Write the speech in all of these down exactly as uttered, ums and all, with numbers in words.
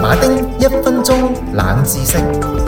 馬丁一分鐘冷知識。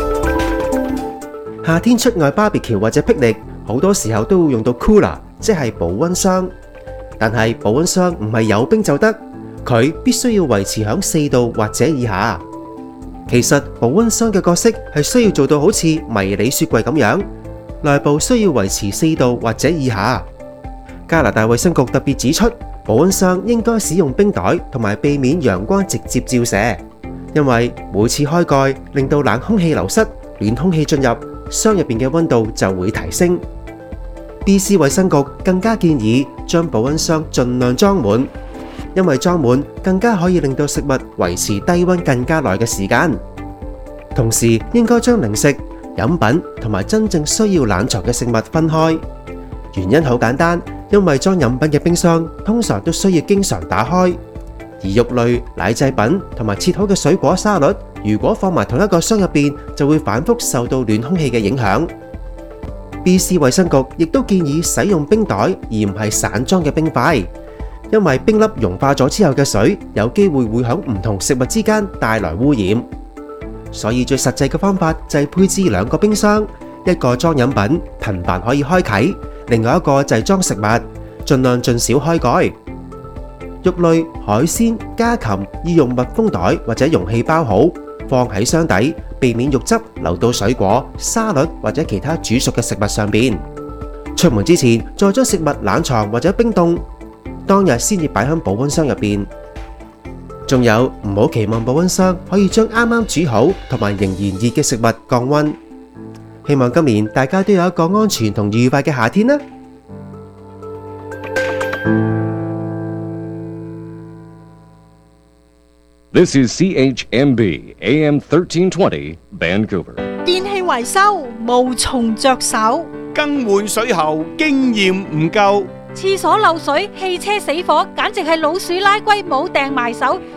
夏天出外 barbecue 或者霹靂，好多時候都會用到 cooler， 即係保溫箱。但係保溫箱唔係有冰就得，佢必須要維持響四度或者以下。其實保溫箱嘅角色係需要做到好似迷你雪櫃咁樣，內部需要維持四度或者以下。加拿大衛生局特別指出，保溫箱應該使用冰袋，同埋避免陽光直接照射，因為每次開蓋令到冷空氣流失，暖空氣進入，箱入邊嘅溫度就會提升。B C 衛生局更加建議將保溫箱盡量裝滿，因為裝滿更加可以令到食物維持低溫更加耐嘅時間。同時應該將零食、飲品同埋真正需要冷藏嘅食物分開。原因好簡單，因為裝飲品嘅冰箱通常都需要經常打開，而肉類、奶製品同埋切好嘅水果沙律，如果放埋同一個箱入邊，就會反覆受到暖空氣嘅影響。B C 衛生局亦都建議使用冰袋，而唔係散裝嘅冰塊，因為冰粒融化咗之後嘅水有機會會響唔同食物之間帶來污染。所以最實際嘅方法就係配置兩個冰箱，一個裝飲品，頻繁可以開啟，另外一個就係裝食物，盡量盡少開蓋。肉類、海鮮、家禽要用密封袋或者容器包好，放喺箱底，避免肉汁流到水果、沙律或者其他煮熟嘅食物上邊。出門之前再將食物冷藏或者冰凍，當日先至擺喺保溫箱入邊。仲有，唔好期望保溫箱可以將啱啱煮好同埋仍然熱嘅食物降溫。希望今年大家都有一個安全同愉快嘅夏天啦！ This is C H M B A M thirteen twenty Vancouver。 電器維修無從着手， 更換水喉經驗唔夠， 廁所漏水、汽車死火，簡直係老鼠拉龜冇掟埋手。